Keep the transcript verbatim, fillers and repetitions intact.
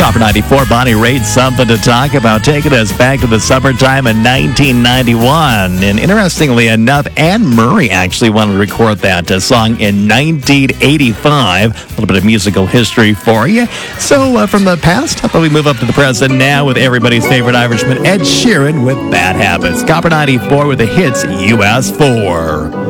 Copper ninety-four, Bonnie Raitt, Something to Talk About, taking us back to the summertime in nineteen ninety-one. And interestingly enough, Anne Murray actually wanted to record that uh, song in nineteen eighty-five. A little bit of musical history for you. So uh, from the past, how about we move up to the present now with everybody's favorite Irishman, Ed Sheeran, with Bad Habits. Copper ninety-four with the hits you asked for.